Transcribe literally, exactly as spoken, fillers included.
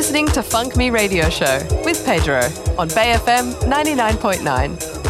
listening to Funk Me Radio Show with Pedro on Bay F M ninety-nine point nine.